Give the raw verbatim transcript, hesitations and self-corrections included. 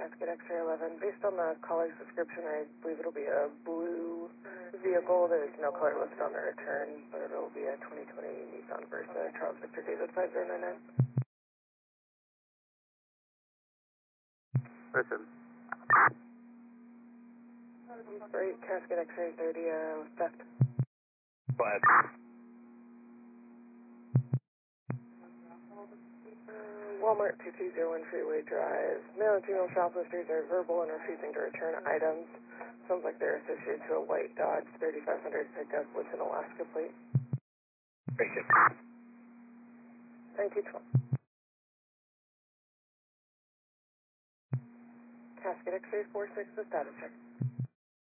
Casket X-ray eleven. Based on the caller's description, I believe it'll be a blue vehicle. There's no color listed on the return, but it'll be a twenty twenty Nissan Versa, Charles Victor David five zero nine nine. Listen. Right, Casket X-ray thirty, uh, theft. Go ahead. Walmart two two zero one Freeway Drive. Male and female shoplifters are verbal and refusing to return items. Sounds like they're associated to a white Dodge thirty-five hundred pickup with an Alaska plate. Very good. nineteen twelve. Casket X-ray four six, the status check.